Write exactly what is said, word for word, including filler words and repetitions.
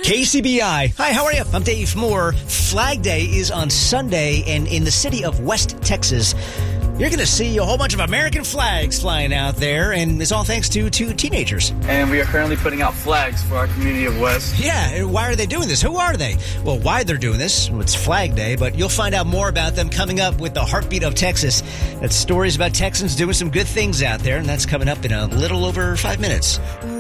K C B I. Hi, how are you? I'm Dave Moore. Flag Day is on Sunday, and in the city of West Texas, you're going to see a whole bunch of American flags flying out there, and it's all thanks to two teenagers. And we are currently putting out flags for our community of West. Yeah, and why are they doing this? Who are they? Well, why they're doing this, well, it's Flag Day, but you'll find out more about them coming up with the Heartbeat of Texas. That's stories about Texans doing some good things out there, and that's coming up in a little over five minutes.